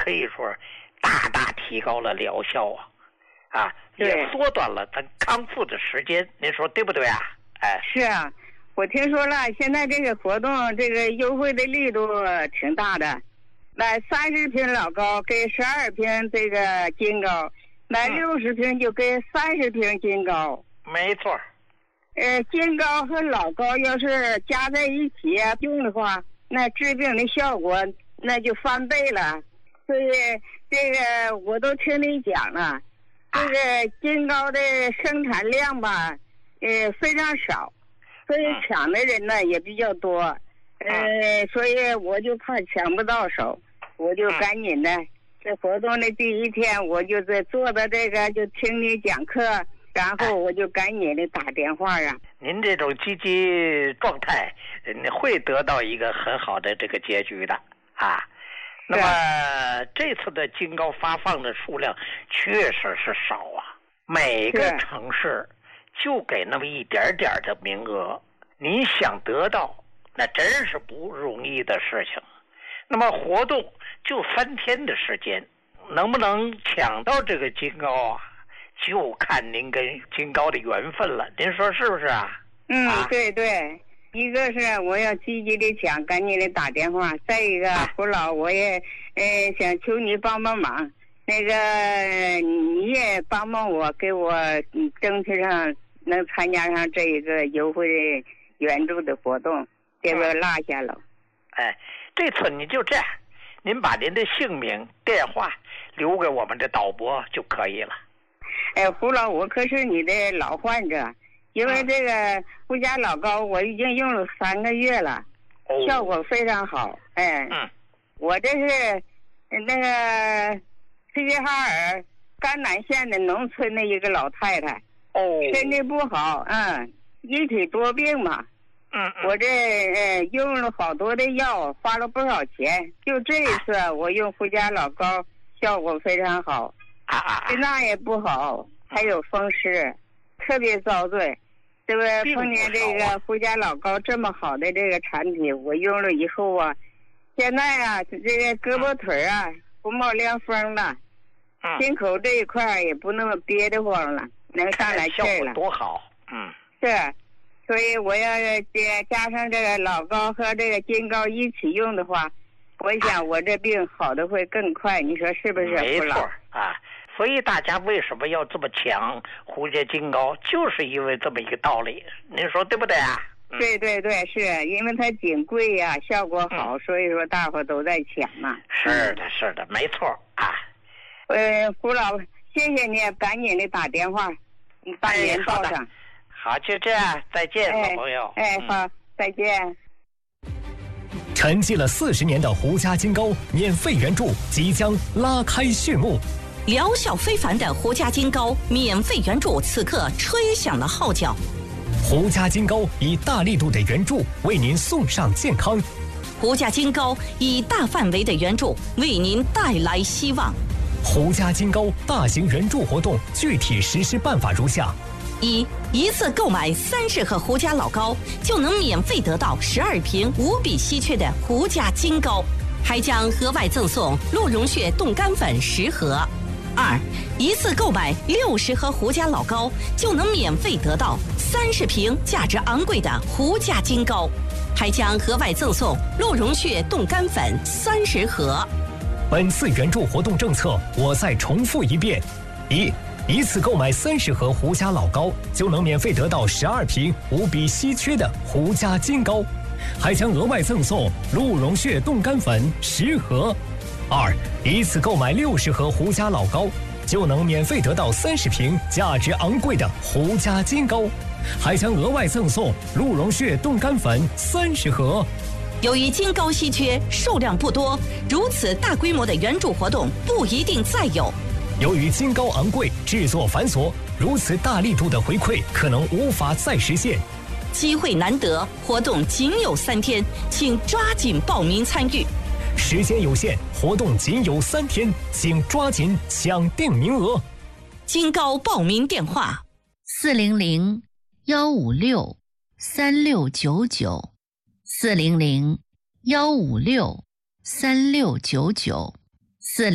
可以说大大提高了疗效啊，也缩短了咱康复的时间，您说对不对啊？哎， 是啊，我听说了，现在这个活动这个优惠的力度挺大的，买30瓶老高给12瓶这个金高，买60瓶就给30瓶金高。 没错。 金高和老高要是加在一起用的话，那治病的效果那就翻倍了。所以这个我都听你讲了，这个金高的生产量吧，非常少，所以抢的人呢也比较多。所以我就怕抢不到手，我就赶紧的。这活动的第一天，我就在坐的这个就听你讲课。然后我就赶紧的打电话啊。 您这种积极状态，会得到一个很好的这个结局的啊。那么这次的金高发放的数量确实是少啊，每个城市就给那么一点点的名额，你想得到那真是不容易的事情。那么活动就3天的时间，能不能抢到这个金高啊？就看您跟金高的缘分了，您说是不是啊？ 对对，一个是我要积极的抢，赶紧的打电话；再一个，胡老我也想求你帮帮忙，那个你也帮帮我，给我争取上能参加上这一个优惠援助的活动，别给我落下了。 这次你就这样，您把您的姓名、电话留给我们的导播就可以了。 胡老，我可是你的老患者，因为这个胡家老高我已经用了3个月了，效果非常好。我这是那个齐齐哈尔甘南县的农村的一个老太太，身体不好，一体多病嘛。我这用了好多的药，花了不少钱，就这一次我用胡家老高效果非常好。心脏也不好，还有风湿，特别遭罪。这个碰见这个胡家老高这么好的这个产品，我用了以后啊，现在啊这个胳膊腿啊不冒凉风了，心口这一块也不那么憋得慌了，能上来气了。 多好。 是，所以我要加上这个老高和这个金高一起用的话，我想我这病好的会更快，你说是不是？ 没错啊。所以大家为什么要这么抢胡家金高，就是因为这么一个道理，您说对不对啊？ 对对对，是因为它挺贵呀，效果好，所以说大伙都在抢嘛。 是的，是的，没错啊。 胡老，谢谢你，赶紧的打电话，你把人报上。 好，就这样，再见，老朋友。 好，再见。 沉寂了40年的胡家金高免费援助即将拉开序幕。 疗效非凡的胡家金高免费援助此刻吹响了号角。 胡家金高以大力度的援助为您送上健康。 胡家金高以大范围的援助为您带来希望。 胡家金高大型援助活动具体实施办法如下： 一次购买30盒胡家老高，就能免费得到12瓶无比稀缺的胡家金高，还将额外赠送鹿茸血冻干粉10盒。一次购买60盒胡家老高，就能免费得到30瓶价值昂贵的胡家金高，还将额外赠送鹿茸血冻干粉30盒。 本次援助活动政策，我再重复一遍：一次购买30盒胡家老高，就能免费得到12瓶无比稀缺的胡家金高，还将额外赠送鹿茸血冻干粉10盒。一次购买60盒胡家老高，就能免费得到30瓶价值昂贵的胡家金高，还将额外赠送鹿茸血冻干粉30盒。 由于金高稀缺，数量不多，如此大规模的援助活动不一定再有。 由于金高昂贵，制作繁琐，如此大力度的回馈可能无法再实现。 机会难得，活动仅有3天，请抓紧报名参与。 时间有限，活动仅有3天，请抓紧抢订名额。 金高报名电话 400-156-3699，400-156-3699。